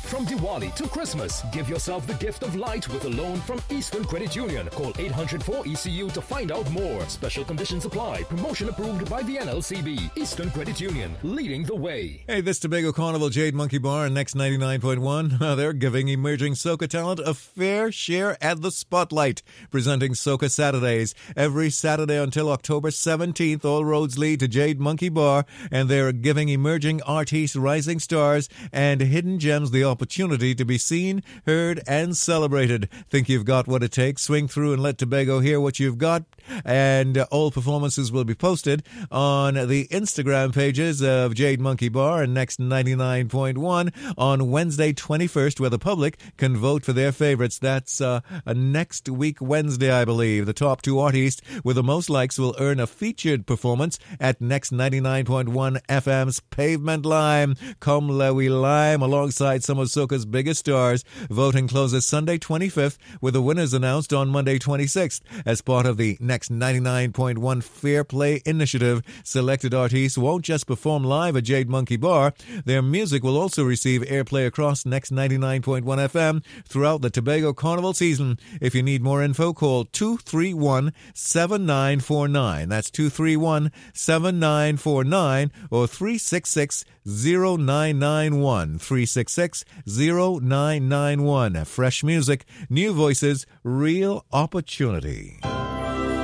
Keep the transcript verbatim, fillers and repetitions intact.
From Diwali to Christmas, give yourself the gift of light with a loan from Eastern Credit Union. Call eight hundred four E C U to find out more. Special conditions apply. Promotion approved by the N L C B. Eastern Credit Union, leading the way. Hey, this Tobago Carnival Jade Monkey Bar and Next ninety-nine point one. They're giving emerging soca talent a fair share at the spotlight. Presenting Soca Saturdays. Every Saturday until October seventeenth, all roads lead to Jade Monkey Bar, and they're giving emerging artists, rising stars, and hidden gems the opportunity to be seen, heard, and celebrated. Think you've got what it takes? Swing through and let Tobago hear what you've got. And uh, all performances will be posted on the Instagram pages of Jade Monkey Bar and Next ninety-nine point one on Wednesday twenty-first, where the public can vote for their favorites. That's uh, uh, next week Wednesday, I believe. The top two artists with the most likes will earn a featured performance at Next ninety-nine point one F M's Pavement Lime. Come Lewy Lime alongside some of soca's biggest stars. Voting closes Sunday twenty-fifth, with the winners announced on Monday twenty-sixth. As part of the Next ninety-nine point one Fair Play Initiative, selected artists won't just perform live at Jade Monkey Bar. Their music will also receive airplay across Next ninety-nine point one F M throughout the Tobago Carnival season. If you need more info, call two three one, seven nine four nine. That's two three one, seven nine four nine or three six six, zero nine nine one. three six six, zero nine nine one. Fresh music, new voices, real opportunity.